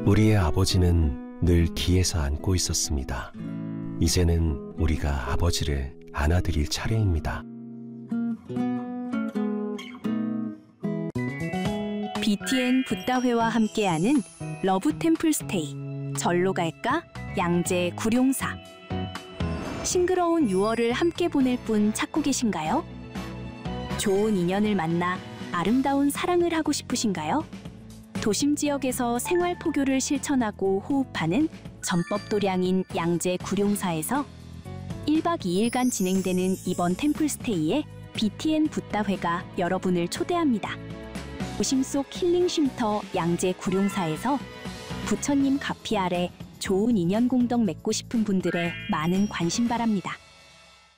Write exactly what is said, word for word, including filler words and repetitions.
우리의 아버지는 늘 기에서 안고 있었습니다. 이제는 우리가 아버지를 안아드릴 차례입니다. 비티엔 붓다회와 함께하는 러브 템플 스테이, 절로 갈까? 양재 구룡사. 싱그러운 유월을 함께 보낼 분 찾고 계신가요? 좋은 인연을 만나 아름다운 사랑을 하고 싶으신가요? 도심 지역에서 생활 포교를 실천하고 호흡하는 전법 도량인 양재 구룡사에서 일 박 이 일간 진행되는 이번 템플스테이에 비티엔 붓다회가 여러분을 초대합니다. 도심 속 힐링 쉼터 양재 구룡사에서 부처님 가피 아래 좋은 인연 공덕 맺고 싶은 분들의 많은 관심 바랍니다.